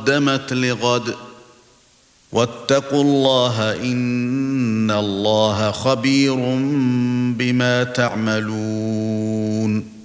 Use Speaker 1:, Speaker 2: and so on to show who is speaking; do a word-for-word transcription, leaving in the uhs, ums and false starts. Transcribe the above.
Speaker 1: قدمت لغد واتقوا الله إن الله خبير بما تعملون